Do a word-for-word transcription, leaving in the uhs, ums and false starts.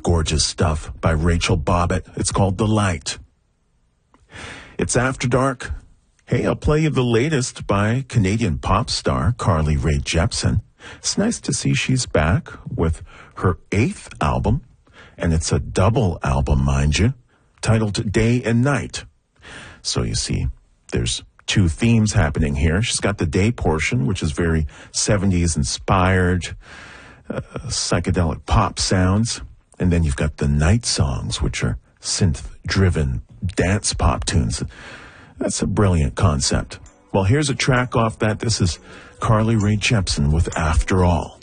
gorgeous stuff by Rachel Bobbitt. It's called The Light. It's After Dark. Hey, I'll play you the latest by Canadian pop star Carly Rae Jepsen. It's nice to see she's back with her eighth album, and it's a double album, mind you, titled Day and Night. So you see, there's two themes happening here. She's got the day portion, which is very seventies inspired, uh, psychedelic pop sounds. And then you've got the night songs, which are synth-driven dance pop tunes. That's a brilliant concept. Well, here's a track off that. This is Carly Rae Jepsen with After All.